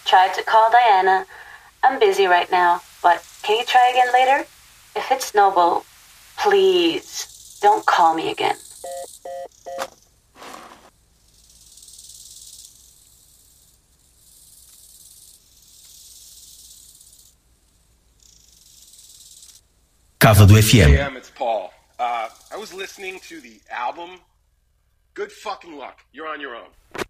Tried to call Diana. I'm busy right now, but can you try again later? If it's Noble, please, don't call me again. Cava do FM. Hey, it's Paul. I was listening to the album. Good fucking luck. You're on your own.